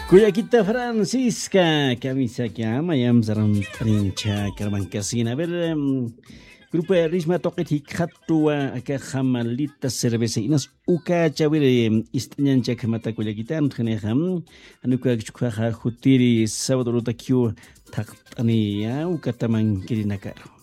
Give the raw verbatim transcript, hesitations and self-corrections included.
Cuyaquita Francisca, camisa que ama, ya mzaram trincha, carman casina. A ver, em, grupo de Risma Toqueti Katua, acá jamalita cervecinas, uka chabire, istañancha kamata cuyaquitan, geneham, anuka chukwaja jutiri, sábado ruta kiu, tak ani, uka taman kirinakar.